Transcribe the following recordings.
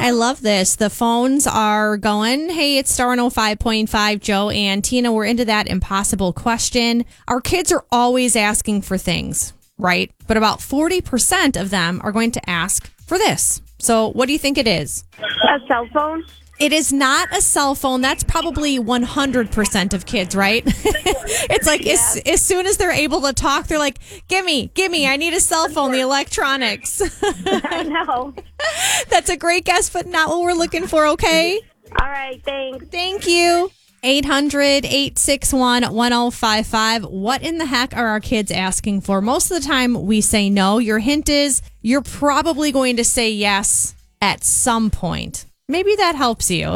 I love this. The phones are going. Hey, it's Star 105.5, Joe and Tina. We're into that impossible question. Our kids are always asking for things, right? But about 40% of them are going to ask for this. So what do you think it is? A cell phone? It is not a cell phone. That's probably 100% of kids, right? It's like as soon as they're able to talk, they're like, gimme, I need a cell phone, the electronics. I know. That's a great guess, but not what we're looking for, okay? All right, thanks. Thank you. 800-861-1055. What in the heck are our kids asking for? Most of the time we say no. Your hint is you're probably going to say yes at some point. Maybe that helps you.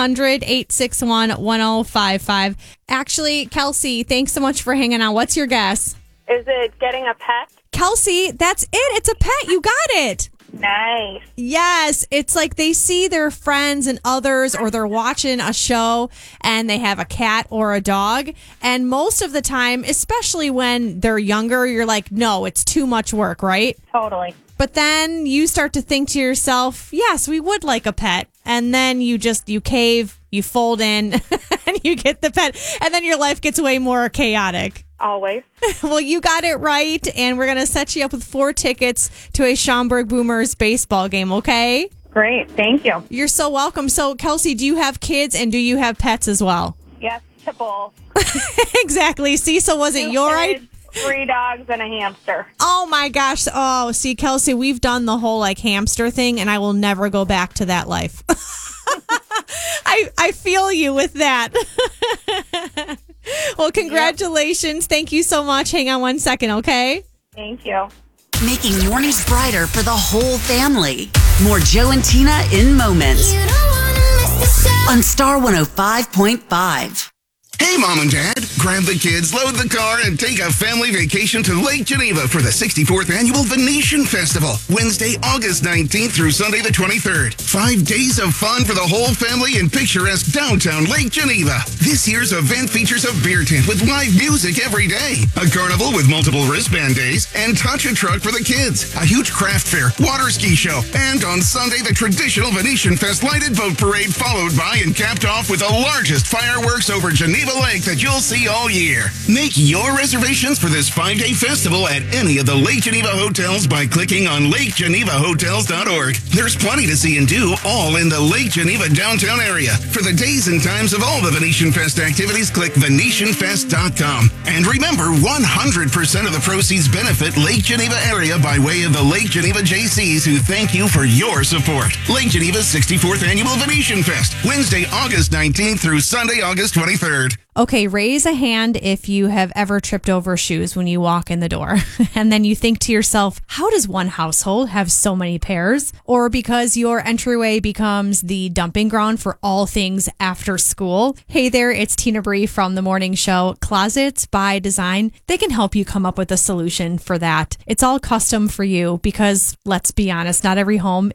800-861-1055. Actually, Kelsey, thanks so much for hanging out. What's your guess? Is it getting a pet? Kelsey, that's it. It's a pet. You got it. Nice. Yes. It's like they see their friends and others, or they're watching a show and they have a cat or a dog. And most of the time, especially when they're younger, you're like, no, it's too much work, right? Totally. But then you start to think to yourself, yes, we would like a pet. And then you cave, you fold in, and you get the pet. And then your life gets way more chaotic. Always. Well, you got it right. And we're going to set you up with 4 tickets to a Schaumburg Boomers baseball game, okay? Great. Thank you. You're so welcome. So, Kelsey, do you have kids and do you have pets as well? Yes, to both. Exactly. See, so was it your idea? 3 dogs and a hamster. Oh my gosh. Oh, see, Kelsey, we've done the whole hamster thing and I will never go back to that life. I feel you with that. Well, congratulations. Yep. Thank you so much. Hang on one second, okay? Thank you. Making mornings brighter for the whole family. More Joe and Tina in moments. You don't wanna miss the show. On Star 105.5. Hey, Mom and Dad, grab the kids, load the car, and take a family vacation to Lake Geneva for the 64th Annual Venetian Festival, Wednesday, August 19th through Sunday the 23rd. 5 days of fun for the whole family in picturesque downtown Lake Geneva. This year's event features a beer tent with live music every day, a carnival with multiple wristband days, and touch a truck for the kids, a huge craft fair, water ski show, and on Sunday, the traditional Venetian Fest lighted boat parade, followed by and capped off with the largest fireworks over Geneva Lake that you'll see all year. Make your reservations for this 5-day festival at any of the Lake Geneva hotels by clicking on LakeGenevaHotels.org. There's plenty to see and do, all in the Lake Geneva downtown area. For the days and times of all the Venetian Fest activities, click VenetianFest.com. And remember, 100% of the proceeds benefit Lake Geneva area by way of the Lake Geneva JCs, who thank you for your support. Lake Geneva's 64th Annual Venetian Fest, Wednesday, August 19th through Sunday, August 23rd. Okay, raise a hand if you have ever tripped over shoes when you walk in the door. And then you think to yourself, how does one household have so many pairs? Or because your entryway becomes the dumping ground for all things after school. Hey there, it's Tina Bree from The Morning Show. Closets by Design, they can help you come up with a solution for that. It's all custom for you because, let's be honest, not every home